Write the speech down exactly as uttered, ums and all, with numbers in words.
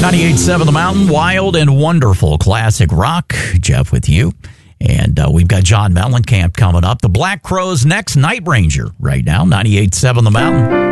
ninety-eight point seven The Mountain, wild and wonderful classic rock. Jeff with you. And uh, we've got John Mellencamp coming up. The Black Crowes next, Night Ranger right now, ninety-eight point seven The Mountain.